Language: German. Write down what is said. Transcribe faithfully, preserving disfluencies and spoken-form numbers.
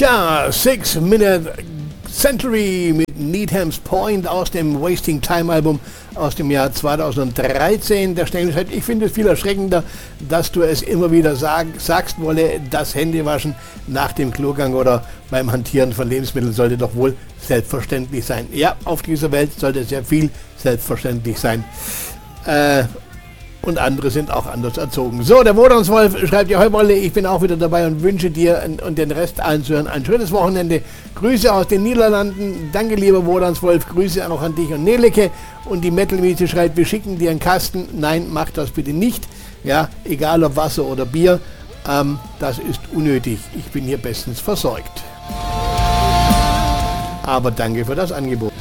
Tja, Six Minute Century mit Needham's Point aus dem Wasting Time Album aus dem Jahr zweitausenddreizehn. Der Stengel schreibt, ich finde es viel erschreckender, dass du es immer wieder sag, sagst, wolle das Händewaschen nach dem Klogang oder beim Hantieren von Lebensmitteln sollte doch wohl selbstverständlich sein. Ja, auf dieser Welt sollte sehr viel selbstverständlich sein. Äh, Und andere sind auch anders erzogen. So, der Wodanswolf schreibt, ja, hey Wolle, ich bin auch wieder dabei und wünsche dir und den Rest allen Zuhörern ein schönes Wochenende. Grüße aus den Niederlanden. Danke, lieber Wodanswolf. Grüße auch an dich und Neleke. Und die Metal-Miete schreibt, wir schicken dir einen Kasten. Nein, mach das bitte nicht. Ja, egal ob Wasser oder Bier. Ähm, das ist unnötig. Ich bin hier bestens versorgt. Aber danke für das Angebot.